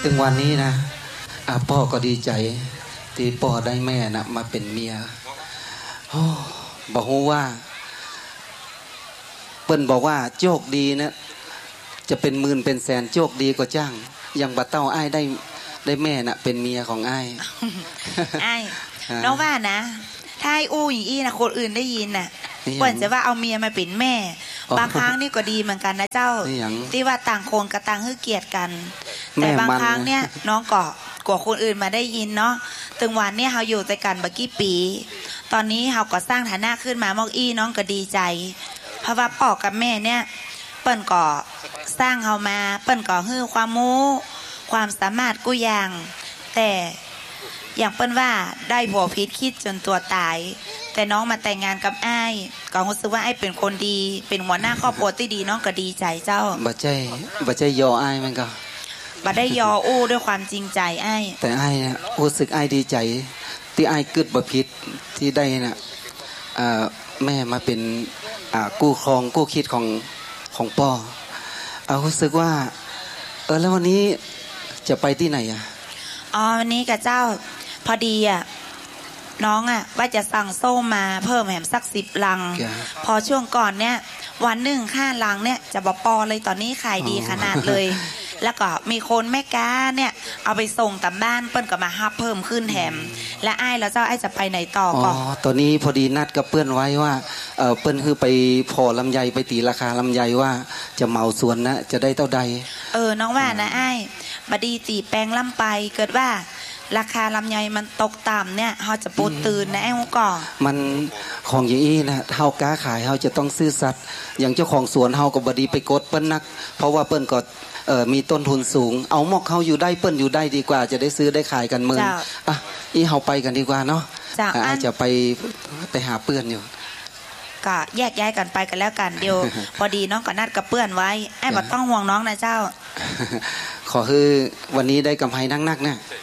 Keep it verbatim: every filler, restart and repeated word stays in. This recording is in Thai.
ถึงวันนี้นะพ่อก็ดีใจที่พ่อได้แม่นะมาเป็นเมียบอกว่าเปิ้นบอกว่าโชคดีนะจะเป็นหมื่นเป็นแสนโชคดีก็จ้างยังบัดเต้าอ้ายได้ได้แม่น่ะเป็นเมียของอ้ายอ้ายน้องว่านะถ้าไอ้อู้อย่างอี้นะคนอื่นได้ยินน่ะเปิ้นจะว่าเอาเมียมาเป็นแม่บางครั้งนี่ก็ดีเหมือนกันนะเจ้าที่ว่าต่างคนกับต่างให้เกียรติกันแต่บางครั้งเนี่ยน้องก็กว่าคนอื่นมาได้ยินเนาะถึงวันเนี่ยเราอยู่แต่กันบักกี่ปีตอนนี้เราก็สร้างฐานะขึ้นมามอกอี้น้องก็ดีใจเพราะว่าพ่อกับแม่เนี่ยเปิ้นก็สร้างเรามาเปิ้นก็ฮื้อความรู้ความสามารถกูอย่างแต่อย่างเปิ้นว่าได้ผัวพิษคิดจนตัวตายแต่น้องมาแต่งงานกับอ้ายก็รู้สึกว่าอ้ายเป็นคนดีเป็นหัวหน้าครอบครัวที่ดีน้องก็ดีใจเจ้าบ่ใจบ่ใจยออ้ายมันก็บ่ได้ยออู้ด้วยความจริงใจอ้ายแต่อ้ายนะรู้สึกอ้ายดีใจที่อ้ายเกิดบ่ผิดที่ได้น่ะอ่าแม่มาเป็นอ่ากู้ครองกู้คิดของของพ่อเอารู้สึกว่าเออแล้ววันนี้จะไปที่ไหนอ่ะอ๋อวันนี้กับเจ้าพอดีอ่ะน้องอ่ะว่าจะสั่งโซ่มาเพิ่มแหมสักสิบลังพอช่วงก่อนเนี่ยวันหนึ่งค่าลังเนี่ยจะบอปอเลยตอนนี้ขายดีขนาดเลยแล้วก็มีคนแม่ก้าเนี่ยเอาไปส่งตามบ้านเปิ้นก็มาฮับเพิ่มขึ้นแถมและอ้ายแล้วเจ้าอ้ายจะไปไหนต่อก่อนอ๋อตอนนี้พอดีนัดกับเปิ้นไว้ว่าเออเปิ้นคือไปพอลำไยไปตีราคาลำไยว่าจะเหมาสวนนะจะได้เท่าใดเออน้องว่านะอ้ายบดีตีแปลงล่ำไปเกิดว่าราคาลำไยมันตกต่ำเนี่ยเขาจะปูตื่นนะไอ้หูก่อมันของอย่างนี้นะเฮาค้าขายเฮาจะต้องซื่อสัตย์อย่างเจ้าของสวนเฮาก็บดีไปกดเปิ้นนักเพราะว่าเปิ้นก็เอ่อมีต้นทุนสูงเอาหมอกเฮาอยู่ได้เปิ้นอยู่ได้ดีกว่าจะได้ซื้อได้ขายกันเมืองอ่ะอีเฮาไปกันดีกว่าเนาะอาจจะไปไปหาเปื้อนอยู่ก็แยกย้ายกันไปกันแล้วกันเดียวพอดีน้องก็นัดกับเปื้อนไว้ไอ้บ่ต้องห่วงน้องนะเจ้าขอคือวันนี้ได้กำไรนักๆนะ